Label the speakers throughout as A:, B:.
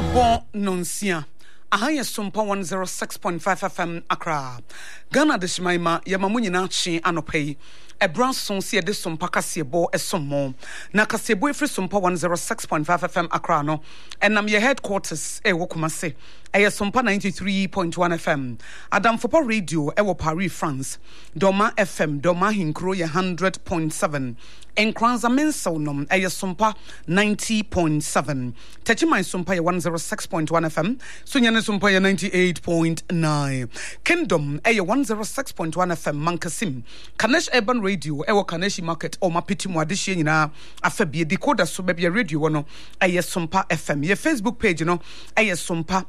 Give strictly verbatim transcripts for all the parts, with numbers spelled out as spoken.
A: Abo nonsia. Ahaya Sumpa one oh six point five F M Accra. Ghana de Shimaima Yamamu nyina chi anopei. Ebra son si de Sumpa kasebo esomo. Na kasebo efri Sumpa one oh six point five F M Accra no. Enam ye headquarters e wo Kumase. Eye Sumpa ninety-three point one F M. Adam Fopa Radio e wo Paris, France. Doma F M, Doma Hinkro ye one hundred point seven. Enkranza Mensonom eye Sumpa ninety point seven. Techimai Sumpa ye one oh six point one F M. Sunyane Sumpa ye ninety-eight point nine. Kingdom eye one oh six point one F M Mankasim. Kanesh Urban Radio ewo Kaneshi Market o mapiti mu adehye nyina afabie decoder so bebia radio no eye Sumpa F M. Ye Facebook page no eye Sumpa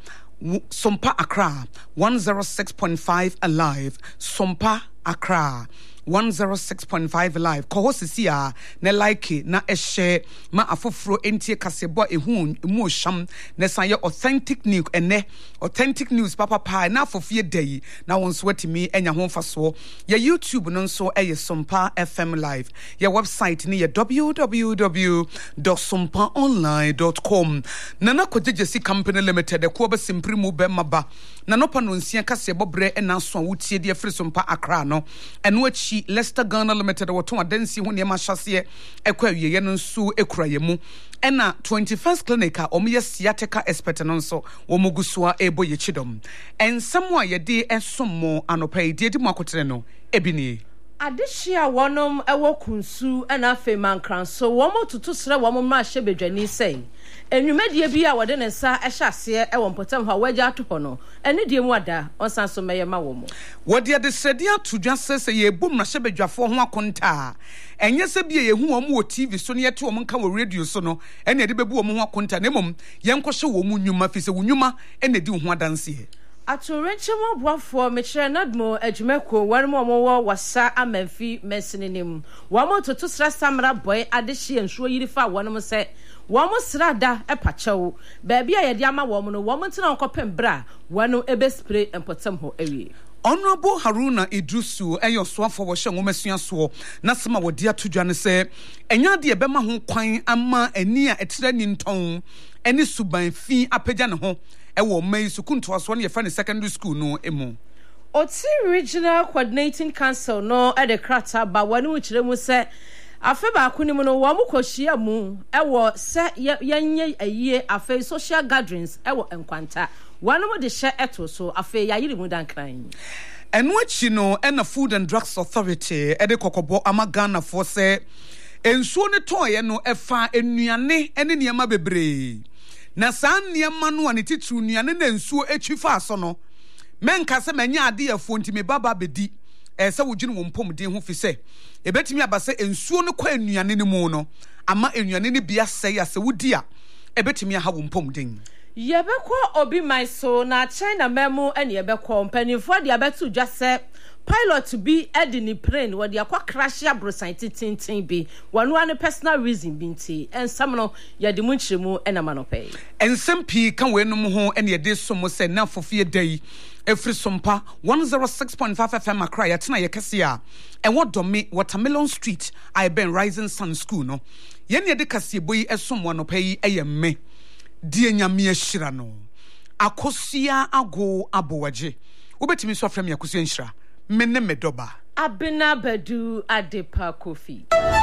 A: Sumpa Accra one oh six point five Alive. Sumpa Accra one oh six point five Live. Koho sisi a ne like na ehye ma afoforo entie kasebo ehun emu osham ne san ye authentic news ene authentic news papa pa na afofie day na won so watimi enya ho faso ye YouTube no nso eye Sumpa F M Live. Ye website ni ye w w w dot sumpa online dot com. Nana Kojejesi Company Limited ko ba simpri mu be maba na no pa no nsia kasebo bre ena so wutie de afri Sumpa Accra no eno achi Leicester Ghana Limited wato adansi ho ne ma hyase ekwa wiye no nso ekura ye mu ena twenty-first clinic a omo ye sciatica expert no nso wo mogusua ebo ye chidom ensam a ye de esomo anopai de di mu akotere no ebini
B: adehia wonom ewo kunsu ena afa mankran so wo mo tutu sere wo mo ma hye bedwani sei enwumadie bi a wode ne nsa ehyase ewo mpotam ha wagya ato ho no ene die mu ada onsan so meye ma wo mo
A: wode de srede atodwa sese ye bom na hye bedwafo ho akonta enye se bia ye hu wo mo T V so ne yete wo mo nka wo radio so no ene de bebu wo mo ho akonta na mom ye nkɔhye wo mo nnwuma fi se wo nnwuma ene di ho adanse
B: atorenche mo boafo mekire nadmo adwumako warmo mo wo wasa amanfi mesininim wo mo toto sra samra boy adehye nsuo yiri fa wonom se wo mo srada epachewo ba bia ye de ama wo mo no wo mo ntena nkopem bra wono ebe spray empotem ho awie.
A: Honorable Haruna Idrusu eyo soafo wo hye nwomasuan so na sema wodi atodwa ne se enya de ebema ho kwan ama ani a etere ni nton eni suban fi apagya ne ho ewo mai sukunto aso ne ye fa ne secondary school no emu
B: Oti Regional Coordinating Council no e de krata ba wani uchire mu se afe ba akuni mu no wo mu kohia mu ewo se yenye ayie afe social gatherings ewo enkwanta wani mu de hye eto so afe yayiri mu dankran
A: eno achi no ena Food and Drugs Authority e de kokobo amagana fo se ensuo ne toye no efa enuane ene niema bebre na san niema no ane titru nuane na ensuo etwifa aso no menka se manya ade afo ntime baba bedi eh se wogine wo mpomden ho fi se ebetimi abase ensuo no kwa enuane ne mu no ama enuane ne bia sei ase wodi a ebetimi aha wo mpomden
B: yebekọ obi mai so na China memo ene yebekọ mpanifo de abetu dwase pilot bi edini plane wode akwa crash abrosan tintin bi wanu an personal reason bi nti ensam no yede mu nchiremu ena manope
A: ensam pi kan we num ho ene yede somo se na fofie dai efri Sumpa one oh six point five F M Accra ya tena ye kase a enwo dome Watermelon Street I ben Rising Sun School no ye ne yede kase boyi esomo no pai eyemme die nyame ahira no akosia ago abowaje wobetimi so afrem yakosia nhira menne medoba
B: Abina Badu Adepa Kofi.